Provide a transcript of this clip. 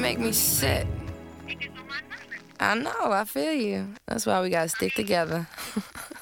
make me sick. I know, I feel you. That's why we gotta stick together.